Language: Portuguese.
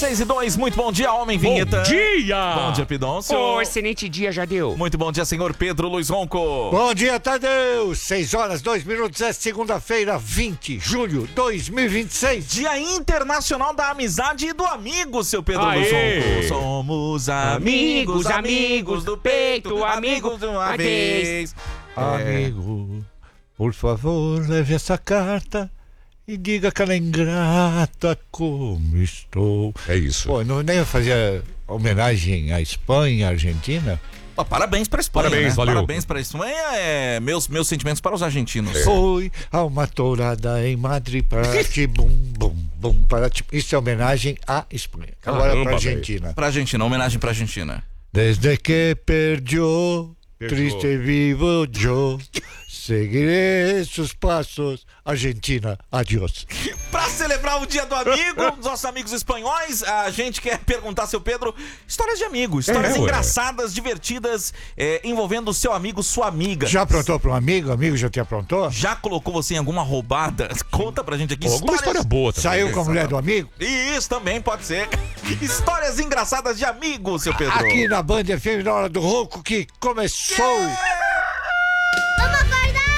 6:02, muito bom dia, homem vinheta. Bom dia! Bom dia, Pidoncio. Ô, excelente dia, Jadeu. Muito bom dia, senhor Pedro Luiz Ronco. Bom dia, Tadeu. 6h02, é segunda-feira, 20 de julho de 2026. Dia Internacional da Amizade e do Amigo, seu Pedro Luiz Aê! Ronco. Somos amigos, amigos do peito, amigos de uma vez. Amigo, por favor, leve essa carta e diga que ela é ingrata como estou. É isso. Pô, não nem fazia homenagem à Espanha e à Argentina? Ó, parabéns pra Espanha, Parabéns, né? valeu. Parabéns pra Espanha. Meus sentimentos para os argentinos. Foi a uma tourada em Madrid para ti, bum, bum, bum, para ti. Isso é homenagem à Espanha. Agora Caramba, para a Argentina. Pra Argentina, homenagem pra Argentina. Desde que perdió, triste vivo yo, seguiré sus pasos. Argentina, adiós. Pra celebrar o Dia do Amigo, dos nossos amigos espanhóis, a gente quer perguntar, seu Pedro, histórias de amigos, histórias ué. engraçadas, divertidas, envolvendo o seu amigo, sua amiga. Já aprontou para um amigo? Amigo já te aprontou? Já colocou você em alguma roubada? Conta pra gente aqui. Alguma história boa também. Saiu né? com a mulher do amigo? E isso também pode ser. Histórias engraçadas de amigo, seu Pedro. Aqui na Band FM, na hora do ronco que começou. Vamos acordar!